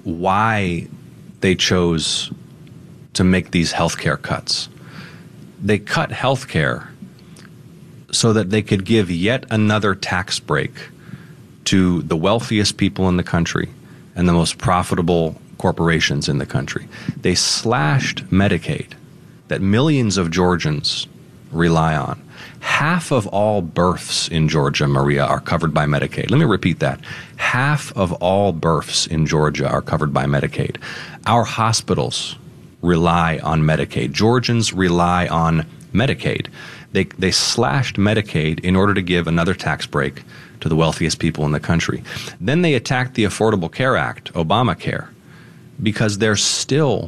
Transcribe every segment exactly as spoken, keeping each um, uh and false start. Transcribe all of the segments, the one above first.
why they chose to make these healthcare cuts. They cut healthcare so that they could give yet another tax break to the wealthiest people in the country and the most profitable corporations in the country. They slashed Medicaid that millions of Georgians rely on. Half of all births in Georgia, Maria, are covered by Medicaid. Let me repeat that. Half of all births in Georgia are covered by Medicaid. Our hospitals rely on Medicaid. Georgians rely on Medicaid. They, they slashed Medicaid in order to give another tax break to the wealthiest people in the country. Then they attacked the Affordable Care Act, Obamacare, because they're still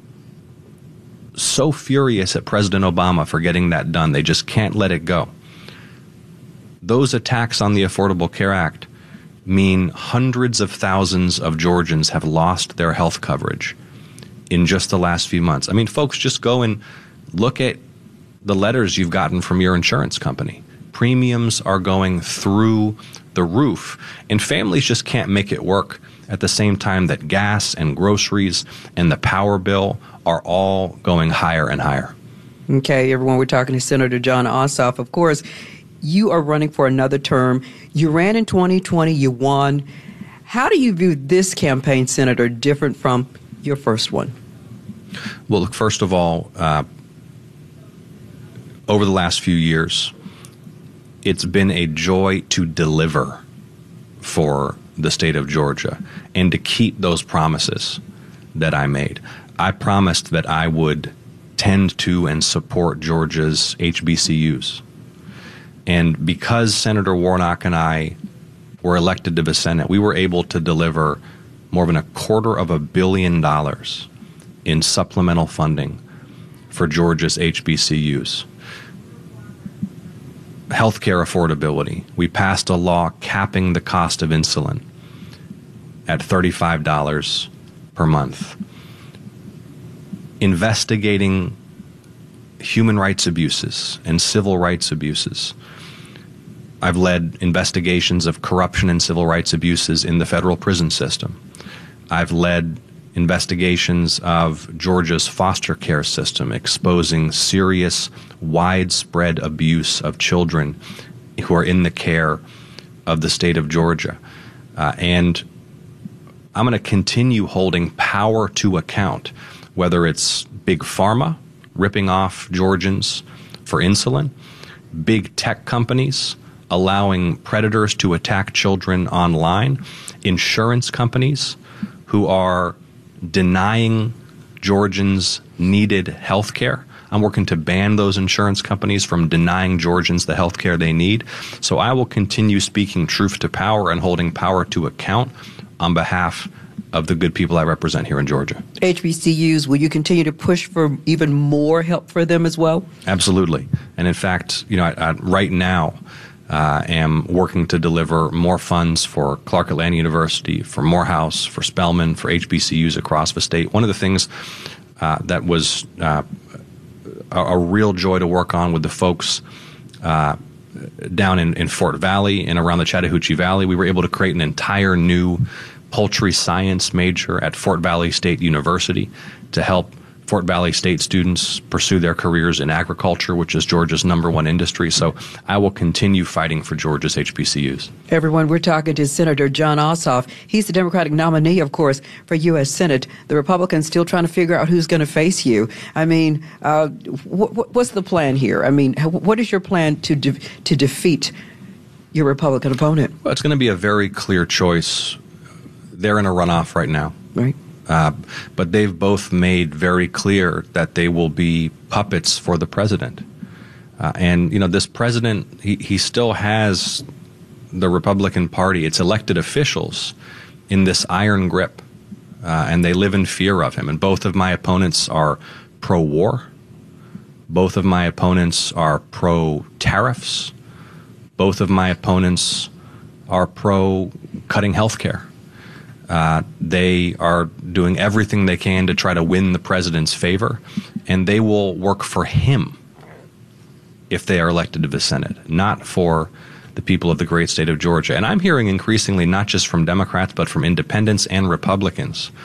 so furious at President Obama for getting that done. They just can't let it go. Those attacks on the Affordable Care Act mean hundreds of thousands of Georgians have lost their health coverage in just the last few months. I mean, folks, just go and look at the letters you've gotten from your insurance company. Premiums are going through the roof, and families just can't make it work at the same time that gas and groceries and the power bill are all going higher and higher. Okay, everyone, we're talking to Senator Jon Ossoff. Of course, you are running for another term. You ran in twenty twenty, you won. How do you view this campaign, Senator, different from your first one? Well, look, first of all, uh, over the last few years, it's been a joy to deliver for the state of Georgia and to keep those promises that I made. I promised that I would tend to and support Georgia's H B C Us. And because Senator Warnock and I were elected to the Senate, we were able to deliver more than a quarter of a billion dollars in supplemental funding for Georgia's H B C Us. Healthcare affordability. We passed a law capping the cost of insulin at thirty-five dollars per month. Investigating human rights abuses and civil rights abuses. I've led investigations of corruption and civil rights abuses in the federal prison system. I've led investigations of Georgia's foster care system, exposing serious, widespread abuse of children who are in the care of the state of Georgia. Uh, and I'm going to continue holding power to account, whether it's Big Pharma ripping off Georgians for insulin, big tech companies allowing predators to attack children online, insurance companies who are denying Georgians needed health care. I'm working to ban those insurance companies from denying Georgians the health care they need. So I will continue speaking truth to power and holding power to account on behalf of the good people I represent here in Georgia. H B C Us, will you continue to push for even more help for them as well? Absolutely. And in fact, you know, I, I, right now, Uh, am working to deliver more funds for Clark Atlanta University, for Morehouse, for Spelman, for H B C Us across the state. One of the things uh, that was uh, a, a real joy to work on with the folks uh, down in, in Fort Valley and around the Chattahoochee Valley, we were able to create an entire new poultry science major at Fort Valley State University to help Fort Valley State students pursue their careers in agriculture, which is Georgia's number one industry. So I will continue fighting for Georgia's H B C Us. Everyone, we're talking to Senator Jon Ossoff. He's the Democratic nominee, of course, for U S Senate. The Republicans still trying to figure out who's going to face you. I mean, uh, wh- what's the plan here? I mean, what is your plan to de- to defeat your Republican opponent? Well, it's going to be a very clear choice. They're in a runoff right now. Right. Uh, but they've both made very clear that they will be puppets for the president. Uh, and, you know, this president, he, he still has the Republican Party, its elected officials, in this iron grip, uh, and they live in fear of him. And both of my opponents are pro-war. Both of my opponents are pro-tariffs. Both of my opponents are pro-cutting health care. Uh, they are doing everything they can to try to win the president's favor, and they will work for him if they are elected to the Senate, not for the people of the great state of Georgia. And I'm hearing increasingly, not just from Democrats, but from independents and Republicans,